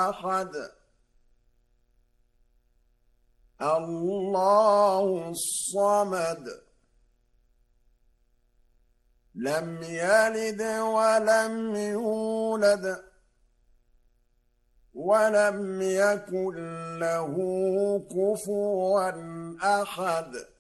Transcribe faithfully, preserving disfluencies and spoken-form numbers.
أحد الله الصمد لم يلد ولم يولد ولم يكن له كفوا أحد